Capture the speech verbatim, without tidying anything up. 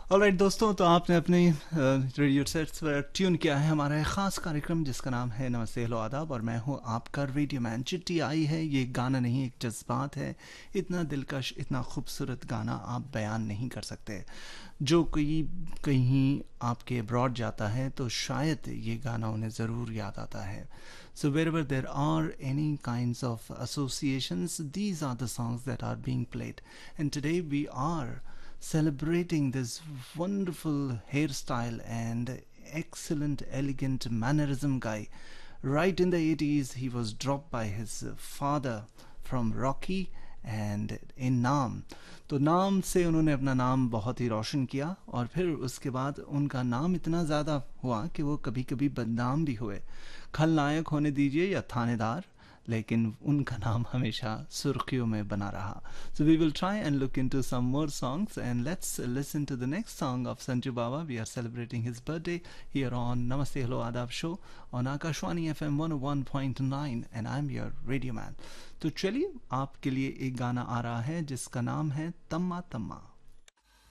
Alright दोस्तों, तो आपने अपने रेडियो सेट्स पर ट्यून किया है हमारा एक ख़ास कार्यक्रम जिसका नाम है नमस्ते हेलो आदाब, और मैं हूं आपका रेडियो मैन। चिट्ठी आई है, ये गाना नहीं एक जज्बात है। इतना दिलकश, इतना खूबसूरत गाना आप बयान नहीं कर सकते। जो कोई कहीं आपके अब्रॉड जाता है तो शायद ये गाना उन्हें ज़रूर याद आता है। So wherever there are any kinds of associations, these are the songs that are being played. And today we are celebrating this wonderful hairstyle and excellent, elegant mannerism guy. Right in the eighties, he was dropped by his father from Rocky and in नाम। तो नाम से उन्होंने अपना नाम बहुत ही रोशन किया, और फिर उसके बाद उनका नाम इतना ज़्यादा हुआ कि वो कभी कभी बदनाम भी हुए। खलनायक होने दीजिए या थानेदार, लेकिन उनका नाम हमेशा सुर्खियों में बना रहा। So we will try and look into some more songs and let's listen to the next song of Sanju Baba. We are celebrating his birthday here on नमस्ते हेलो आदाब show on Akashvani F M one one point nine, and I am your radio man. तो चलिए, आपके लिए एक गाना आ रहा है जिसका नाम है तम्मा तम्मा।